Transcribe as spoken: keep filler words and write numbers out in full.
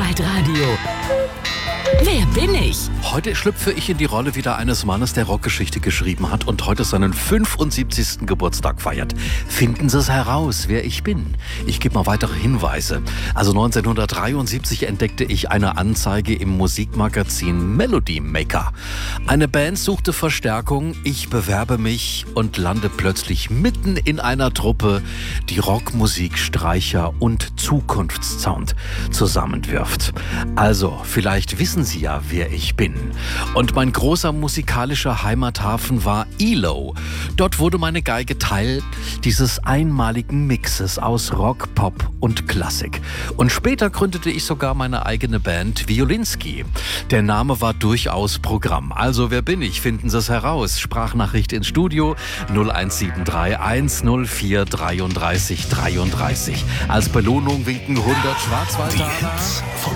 Schwarzwaldradio. Wer bin ich? Heute schlüpfe ich in die Rolle wieder eines Mannes, der Rockgeschichte geschrieben hat und heute seinen fünfundsiebzigsten Geburtstag feiert. Finden Sie es heraus, wer ich bin. Ich gebe mal weitere Hinweise. Also neunzehnhundertdreiundsiebzig entdeckte ich eine Anzeige im Musikmagazin Melody Maker. Eine Band suchte Verstärkung, ich bewerbe mich und lande plötzlich mitten in einer Truppe, die Rockmusik, Streicher und Zukunftssound zusammenwirft. Also, vielleicht wissen Sie ja, wer ich bin. Und mein großer musikalischer Heimathafen war Ilo. Dort wurde meine Geige Teil dieses einmaligen Mixes aus Rock, Pop und Klassik. Und später gründete ich sogar meine eigene Band Violinski. Der Name war durchaus Programm. Also wer bin ich? Finden Sie es heraus. Sprachnachricht ins Studio null eins sieben drei eins null vier drei drei drei drei. Als Belohnung winken hundert Schwarzwalder. Die Hits von